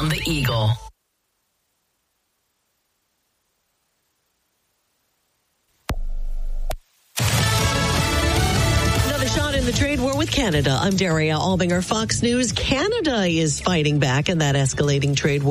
on the Eagle. In the trade war with Canada, I'm Daria Albinger, Fox News. Canada is fighting back in that escalating trade war.